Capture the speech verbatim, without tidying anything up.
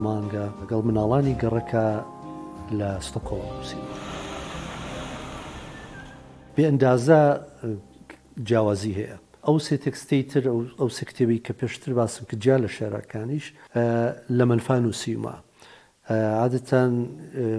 مانگە لەگەڵ مناڵانی گەڕەکە لە ستۆکۆڵم نووسیوە. بێ ئەندازە جیاوازی هەیە. ئەو سێ تێکستەی تر ئەو سێ کتێبی کە پێشتر باسم کرد جیا لە شێعرەکانیش لە مەلفا نووسیومە. عادەتەن